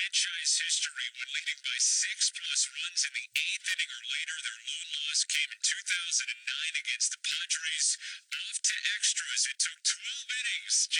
franchise history when leading by 6+ runs in the eighth inning or later. Their lone loss came in 2009 against the Padres. Off to extras. It took 12 innings.